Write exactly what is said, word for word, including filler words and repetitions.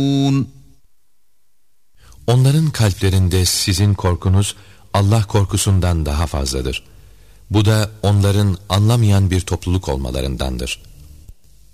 Onların kalplerinde sizin korkunuz Allah korkusundan daha fazladır. Bu da onların anlamayan bir topluluk olmalarındandır.